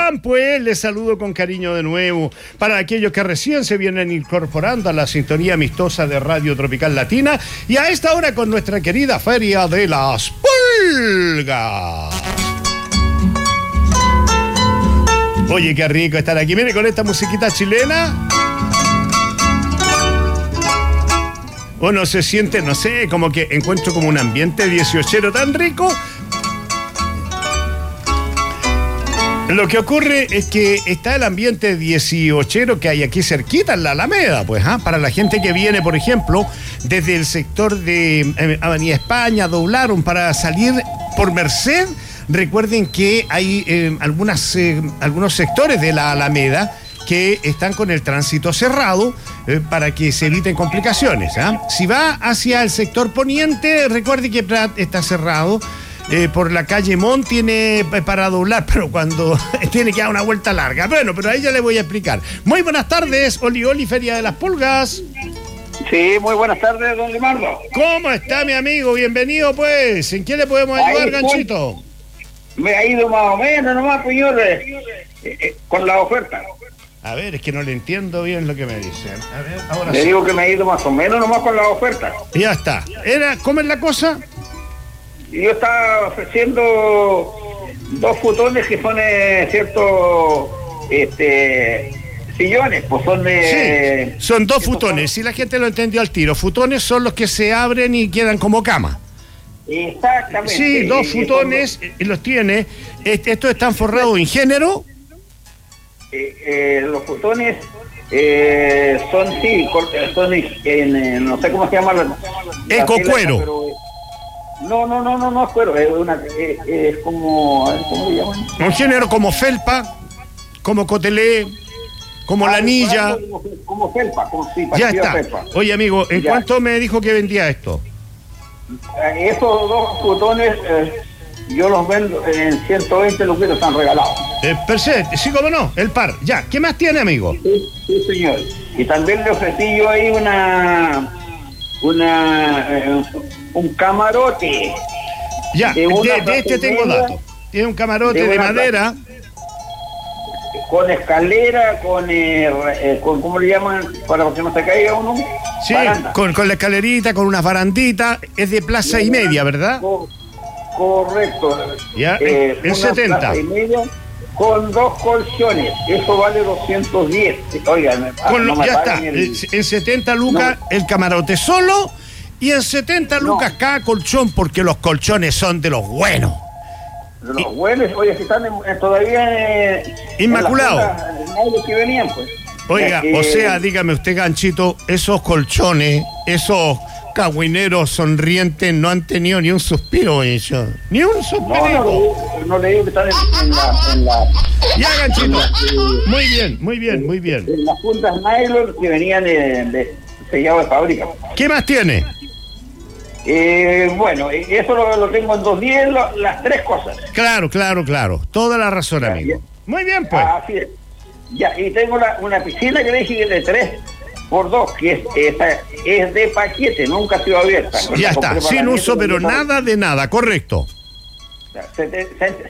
están, pues? Les saludo con cariño de nuevo. Para aquellos que recién se vienen incorporando a la sintonía amistosa de Radio Tropical Latina y a esta hora con nuestra querida Feria de las Pulgas. Oye, qué rico estar aquí. Mire, con esta musiquita chilena uno se siente, no sé, como que encuentro como un ambiente 18ero tan rico. Lo que ocurre es que está el ambiente 18ero que hay aquí cerquita en la Alameda, pues, para la gente que viene, por ejemplo, desde el sector de Avenida España, doblaron para salir por Merced. Recuerden que hay algunos sectores de la Alameda que están con el tránsito cerrado para que se eviten complicaciones. Si va hacia el sector poniente, recuerde que Prat está cerrado. Por la calle Mont tiene para doblar, pero cuando tiene que dar una vuelta larga. Bueno, pero ahí ya le voy a explicar. Muy buenas tardes, Oli, Feria de las Pulgas. Sí, muy buenas tardes, don Leonardo. ¿Cómo está, mi amigo? Bienvenido, pues. ¿En qué le podemos ayudar, Ganchito? Me ha ido más o menos nomás, señores, con la oferta. A ver, es que no le entiendo bien lo que me dicen. A ver, ahora le digo que me ha ido más o menos nomás con la oferta. Ya está. ¿Cómo es la cosa? Yo estaba ofreciendo 2 futones que son, sillones, pues son sí, son 2 futones, si la gente lo entendió al tiro. Futones son los que se abren y quedan como cama. Exactamente. Sí, 2 futones los tiene. Estos están forrados en género. Los futones son en no sé cómo se llama. Ecocuero. No es cuero, es como, ¿cómo le llaman? Un género como felpa, como cotelé, como lanilla. Como felpa, ya está. Felpa. Oye, amigo, ¿en cuánto me dijo que vendía esto? Esos 2 futones yo los vendo en 120 luquitos, están regalados. Perfecto, sí, cómo no, el par. Ya, ¿qué más tiene, amigo? Sí, señor. Y también le ofrecí yo ahí un camarote. Ya, de este tengo datos. Tiene un camarote de madera. Con escalera, con ¿cómo le llaman? Para que no se caiga uno. Sí, con la escalerita, con unas baranditas. Es de plaza y media, ¿verdad? Correcto. Ya, en 70. Plaza y media, con 2 colchones. Eso vale 210. Oigan, ya está. En 70 lucas el camarote solo y en 70 lucas cada colchón, porque los colchones son de los buenos. De los buenos, oye, que están todavía inmaculados. Que venían, pues. Oiga, o sea, dígame usted, Ganchito, esos colchones, esos cagüineros sonrientes no han tenido ni un suspiro ellos. Ni un suspiro. No le digo que están en la... Ya, Ganchito. Muy bien. En las puntas nylon que venían de sellado de fábrica. ¿Qué más tiene? Bueno, eso lo tengo en 210, las 3 cosas. Claro. Toda la razón, amigo. Muy bien, pues. Así es. Ya, y tengo una piscina que le dije de 3x2, que es de paquete, nunca ha sido abierta. Ya está, sin uso, pero nada de nada, correcto.